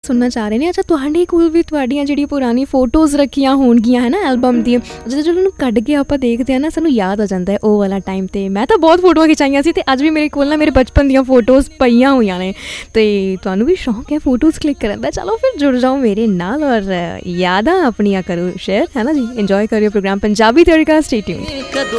ਸੁਣਨਾ ਚਾਹ ਰਹੇ ਨੇ। ਅੱਛਾ, ਤੁਹਾਡੇ ਕੋਲ ਵੀ ਤੁਹਾਡੀਆਂ ਜਿਹੜੀਆਂ ਪੁਰਾਣੀ ਫੋਟੋਜ਼ ਰੱਖੀਆਂ ਹੋਣਗੀਆਂ ਹੈ ਨਾ ਐਲਬਮ ਦੀਆਂ, ਜਦੋਂ ਉਹਨੂੰ ਕੱਢ ਕੇ ਆਪਾਂ ਦੇਖਦੇ ਹਾਂ ਨਾ ਸਾਨੂੰ ਯਾਦ ਆ ਜਾਂਦਾ ਉਹ ਵਾਲਾ ਟਾਈਮ। ਅਤੇ ਮੈਂ ਤਾਂ ਬਹੁਤ ਫੋਟੋਆਂ ਖਿਚਾਈਆਂ ਸੀ ਅਤੇ ਅੱਜ ਵੀ ਮੇਰੇ ਕੋਲ ਨਾ ਮੇਰੇ ਬਚਪਨ ਦੀਆਂ ਫੋਟੋਜ਼ ਪਈਆਂ ਹੋਈਆਂ ਨੇ। ਅਤੇ ਤੁਹਾਨੂੰ ਵੀ ਸ਼ੌਂਕ ਹੈ ਫੋਟੋਜ਼ ਕਲਿੱਕ ਕਰਨ ਦਾ, ਚਲੋ ਫਿਰ ਜੁੜ ਜਾਓ ਮੇਰੇ ਨਾਲ ਔਰ ਯਾਦਾਂ ਆਪਣੀਆਂ ਕਰੋ ਸ਼ੇਅਰ, ਹੈ ਨਾ ਜੀ। ਇੰਜੋਏ ਕਰਿਓ ਪ੍ਰੋਗਰਾਮ ਪੰਜਾਬੀ ਤੜਕਾ, ਸਟੇ ਟਿਊਨਡ।